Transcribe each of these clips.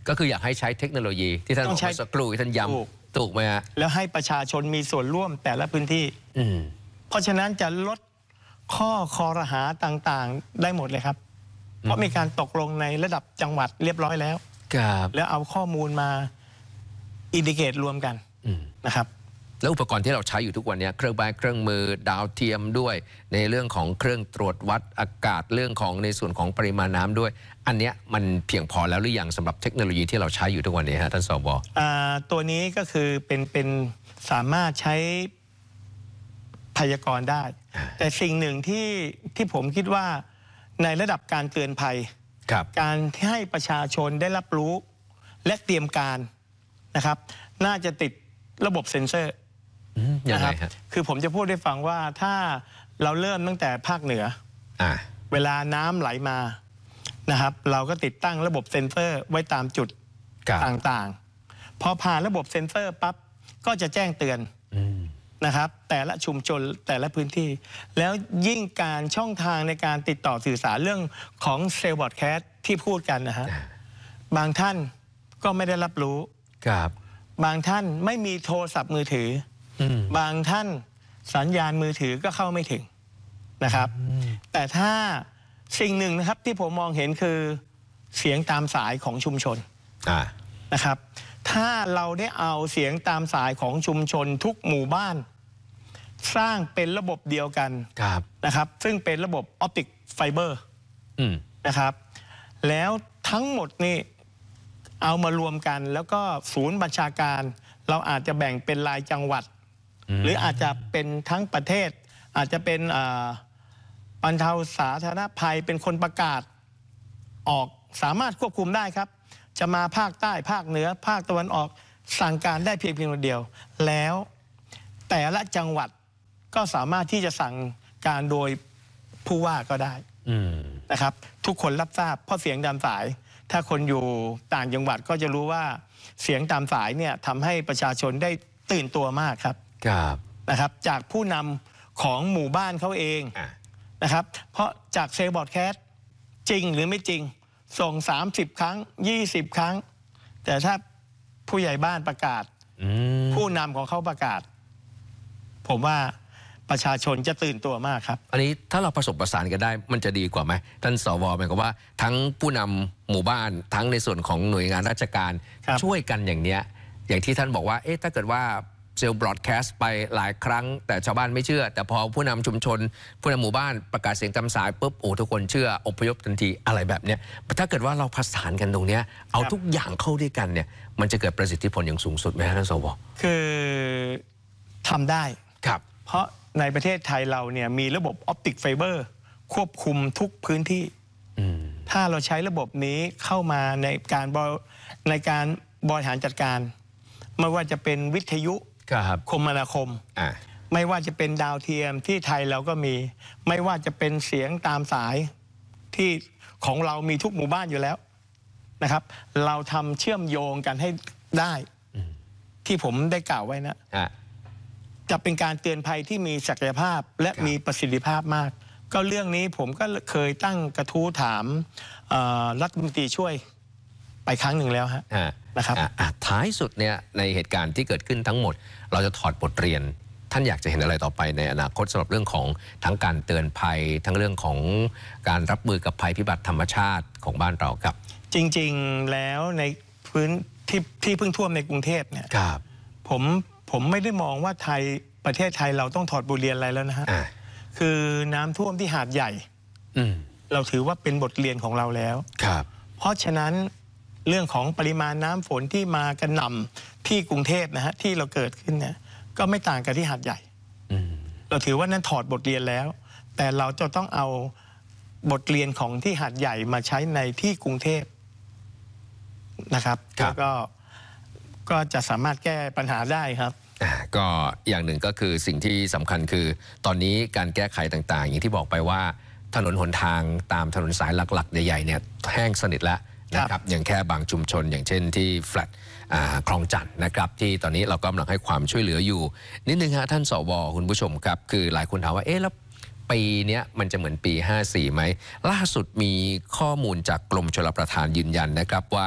ก็คืออยากให้ใช้เทคโนโลยีที่ท่านบอกเมื่อสักครู่ท่านย้ำถูกไหมฮะแล้วให้ประชาชนมีส่วนร่วมแต่ละพื้นที่เพราะฉะนั้นจะลดข้อคอรหาต่างๆได้หมดเลยครับเพราะมีการตกลงในระดับจังหวัดเรียบร้อยแล้วแล้วเอาข้อมูลมาอินดิเคตรวมกันนะครับแล้วอุปกรณ์ที่เราใช้อยู่ทุกวันนี้เครื่องไม้เครื่องมือดาวเทียมด้วยในเรื่องของเครื่องตรวจวัดอากาศเรื่องของในส่วนของปริมาณน้ำด้วยอันเนี้ยมันเพียงพอแล้วหรือยังสำหรับเทคโนโลยีที่เราใช้อยู่ทุกวันนี้ฮะท่านสบ. ตัวนี้ก็คือเป็นสามารถใช้พยากรณ์ได้แต่สิ่งหนึ่งที่ผมคิดว่าในระดับการเตือนภัยการให้ประชาชนได้รับรู้และเตรียมการนะครับน่าจะติดระบบเซ็นเซอร์นะครับคือผมจะพูดให้ฟังว่าถ้าเราเริ่มตั้งแต่ภาคเหนือเวลาน้ำไหลมานะครับเราก็ติดตั้งระบบเซ็นเซอร์ไว้ตามจุดต่างๆพอผ่านระบบเซ็นเซอร์ปั๊บก็จะแจ้งเตือนนะครับแต่ละชุมชนแต่ละพื้นที่แล้วยิ่งการช่องทางในการติดต่อสื่อสารเรื่องของเซลล์บอดแคสต์ที่พูดกันนะฮะบางท่านก็ไม่ได้รับรู้บางท่านไม่มีโทรศัพท์มือถือบางท่านสัญญาณมือถือก็เข้าไม่ถึงนะครับแต่ถ้าสิ่งหนึ่งนะครับที่ผมมองเห็นคือเสียงตามสายของชุมชนนะครับถ้าเราได้เอาเสียงตามสายของชุมชนทุกหมู่บ้านสร้างเป็นระบบเดียวกันนะครับซึ่งเป็นระบบออปติกไฟเบอร์นะครับแล้วทั้งหมดนี่เอามารวมกันแล้วก็ศูนย์บัญชาการเราอาจจะแบ่งเป็นรายจังหวัดหรืออาจจะเป็นทั้งประเทศอาจจะเป็นบรรเทาสาธารณภัยเป็นคนประกาศออกสามารถควบคุมได้ครับจะมาภาคใต้ภาคเหนือภาคตะวันออกสั่งการได้เพียงคนเดียวแล้วแต่ละจังหวัดก็สามารถที่จะสั่งการโดยผู้ว่าก็ได้นะครับทุกคนรับทราบเพราะเสียงตามสายถ้าคนอยู่ต่างจังหวัดก็จะรู้ว่าเสียงตามสายเนี่ยทำให้ประชาชนได้ตื่นตัวมากครับนะครับจากผู้นำของหมู่บ้านเขาเองนะครับเพราะจากเซลล์บอดแคสต์จริงหรือไม่จริงส่ง30 ครั้ง20 ครั้งแต่ถ้าผู้ใหญ่บ้านประกาศผู้นำของเขาประกาศผมว่าประชาชนจะตื่นตัวมากครับอันนี้ถ้าเราผสมผสานกันได้มันจะดีกว่าไหมท่านสว.หมายความว่าทั้งผู้นำหมู่บ้านทั้งในส่วนของหน่วยงานราชการช่วยกันอย่างเนี้ยอย่างที่ท่านบอกว่าถ้าเกิดว่าเซลล์บรอดแคสต์ไปหลายครั้งแต่ชาวบ้านไม่เชื่อแต่พอผู้นำชุมชนผู้นำหมู่บ้านประกาศเสียงตามสายปุ๊บทุกคนเชื่ออพยพทันทีอะไรแบบเนี้ยถ้าเกิดว่าเราผสานกันตรงเนี้ยเอาทุกอย่างเข้าด้วยกันเนี่ยมันจะเกิดประสิทธิผลอย่างสูงสุดไหมท่านสว. คือทำได้ครับเพราะในประเทศไทยเราเนี่ยมีระบบออปติกไฟเบอร์ควบคุมทุกพื้นที่ถ้าเราใช้ระบบนี้เข้ามาในการบริหารจัดการไม่ว่าจะเป็นวิทยุคมนาคมไม่ว่าจะเป็นดาวเทียมที่ไทยเราก็มีไม่ว่าจะเป็นเสียงตามสายที่ของเรามีทุกหมู่บ้านอยู่แล้วนะครับเราทำเชื่อมโยงกันให้ได้ที่ผมได้กล่าวไว้นะจะเป็นการเตือนภัยที่มีศักยภาพและมีประสิทธิภาพมากก็เรื่องนี้ผมก็เคยตั้งกระทู้ถามรัฐมนตรีช่วยไปครั้งหนึ่งแล้วนะครับท้ายสุดเนี่ยในเหตุการณ์ที่เกิดขึ้นทั้งหมดเราจะถอดบทเรียนท่านอยากจะเห็นอะไรต่อไปในอนาคตสำหรับเรื่องของทั้งการเตือนภัยทั้งเรื่องของการรับมือกับภัยพิบัติธรรมชาติของบ้านเราครับจริงๆแล้วในพื้นที่เพิ่งท่วมในกรุงเทพเนี่ยผมไม่ได้มองว่าประเทศไทยเราต้องถอดบทเรียนอะไรแล้วนะฮะคือน้ำท่วมที่หาดใหญ่เราถือว่าเป็นบทเรียนของเราแล้วเพราะฉะนั้นเรื่องของปริมาณน้ำฝนที่มากระหน่ำที่กรุงเทพนะฮะที่เราเกิดขึ้นเนี่ยก็ไม่ต่างกับที่หาดใหญ่เราถือว่านั้นถอดบทเรียนแล้วแต่เราจะต้องเอาบทเรียนของที่หาดใหญ่มาใช้ในที่กรุงเทพนะครับแล้วก็จะสามารถแก้ปัญหาได้ครับก็อย่างหนึ่งก็คือสิ่งที่สำคัญคือตอนนี้การแก้ไขต่างๆอย่างที่บอกไปว่าถนนหนทางตามถนนสายหลักๆใหญ่ๆเนี่ยแห้งสนิทแล้วนะครับอย่างแค่บางชุมชนอย่างเช่นที่แฟลตคลองจันทน์นะครับที่ตอนนี้เรากำลังให้ความช่วยเหลืออยู่นิดนึงฮะท่านสว.คุณผู้ชมครับคือหลายคนถามว่าแล้วปีนี้มันจะเหมือนปี54ไหมล่าสุดมีข้อมูลจากกรมชลประทานยืนยันนะครับว่า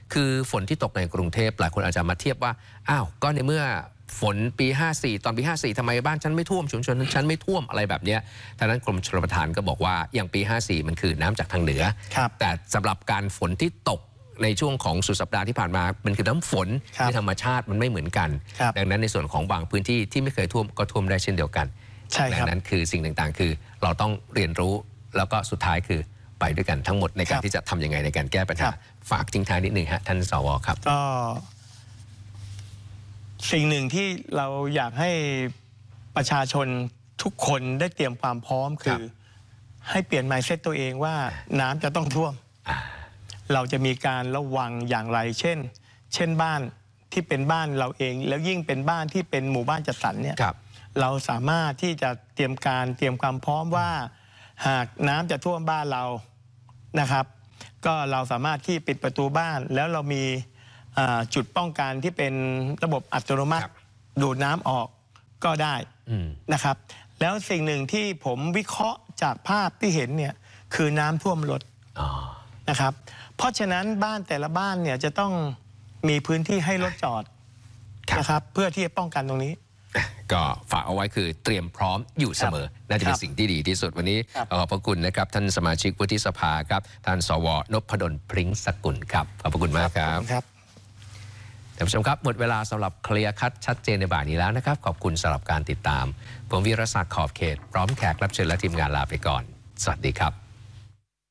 คือฝนที่ตกในกรุงเทพหลายคนอาจจะมาเทียบว่าอ้าวก็ในเมื่อฝนปี 54 ตอนปี 54ทำไมบ้านฉันไม่ท่วมชุมชนฉันไม่ท่วมอะไรแบบนี้ทางนั้นกรมชลประทานก็บอกว่าอย่างปี 54 มันคือน้ำจากทางเหนือแต่สำหรับการฝนที่ตกในช่วงของสุดสัปดาห์ที่ผ่านมามันคือน้ำฝนที่ธรรมชาติมันไม่เหมือนกันดังนั้นในส่วนของบางพื้นที่ที่ไม่เคยท่วมก็ท่วมได้เช่นเดียวกันดังนั้นคือสิ่งต่างๆคือเราต้องเรียนรู้แล้วก็สุดท้ายคือไปด้วยกันทั้งหมดในการที่จะทำยังไงในการแก้ปัญหาฝากทิ้งท้ายนิดนึงฮะท่านสวครับก็สิ่งหนึ่งที่เราอยากให้ประชาชนทุกคนได้เตรียมความพร้อมคือให้เปลี่ยน mindset ตัวเองว่าน้ำจะต้องท่วมเราจะมีการระวังอย่างไรเช่นบ้านที่เป็นบ้านเราเองแล้วยิ่งเป็นบ้านที่เป็นหมู่บ้านจัดสรรเนี่ยเราสามารถที่จะเตรียมความพร้อมว่าหากน้ำจะท่วมบ้านเรานะครับก็เราสามารถที่ปิดประตูบ้านแล้วเรามีจุดป้องกันที่เป็นระบบอัตโนมัติดูดน้ำออกก็ได้นะครับแล้วสิ่งหนึ่งที่ผมวิเคราะห์จากภาพที่เห็นเนี่ยคือน้ำท่วมรถนะครับเพราะฉะนั้นบ้านแต่ละบ้านเนี่ยจะต้องมีพื้นที่ให้รถจอดนะครับเพื่อที่จะป้องกันตรงนี้ก็ฝากเอาไว้คือเตรียมพร้อมอยู่เสมอน่าจะเป็นสิ่งที่ดีที่สุดวันนี้ขอบพระคุณนะครับท่านสมาชิกวุฒิสภาครับท่านสวนพดลพริ้งสกุลครับขอบพระคุณมากครับท่านผู้ชมครับหมดเวลาสำหรับเคลียร์คัดชัดเจนในบ่ายนี้แล้วนะครับขอบคุณสำหรับการติดตามผมวีรศักดิ์ขอบเขตพร้อมแขกรับเชิญและทีมงานลาไปก่อนสวัสดีครับ